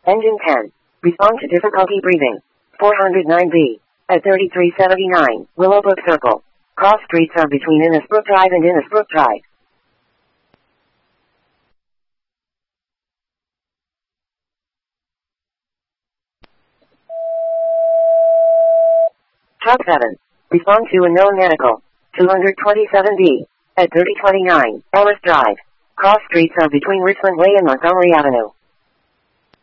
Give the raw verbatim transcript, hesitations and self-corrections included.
Engine ten. Respond to difficulty breathing. four hundred nine B. At thirty-three seventy-nine, Willowbrook Circle. Cross streets are between Innisbrook Drive and Innisbrook Drive. Top seven. Respond to unknown medical. two hundred twenty-seven B. At thirty twenty-nine, Ellis Drive. Cross streets are between Richland Way and Montgomery Avenue.